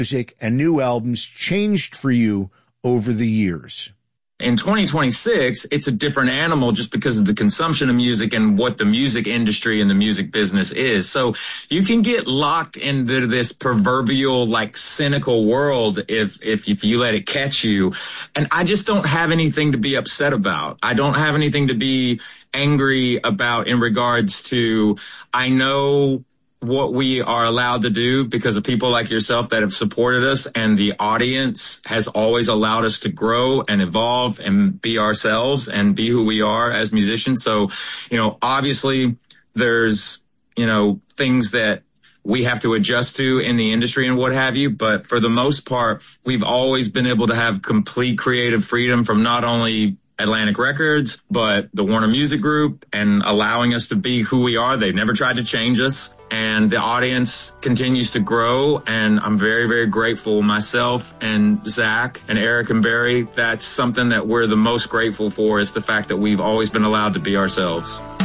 music and new albums changed for you over the years? In 2026, it's a different animal just because of the consumption of music and what the music industry and the music business is. So you can get locked into this proverbial, like, cynical world if you let it catch you. And I just don't have anything to be upset about. I don't have anything to be angry about in regards to, I know what we are allowed to do because of people like yourself that have supported us, and the audience has always allowed us to grow and evolve and be ourselves and be who we are as musicians. So, obviously there's, things that we have to adjust to in the industry and what have you. But for the most part, we've always been able to have complete creative freedom from not only Atlantic Records, but the Warner Music Group, and allowing us to be who we are. They've never tried to change us, and the audience continues to grow. And I'm very, very grateful, myself and Zach and Eric and Barry. That's something that we're the most grateful for, is the fact that we've always been allowed to be ourselves.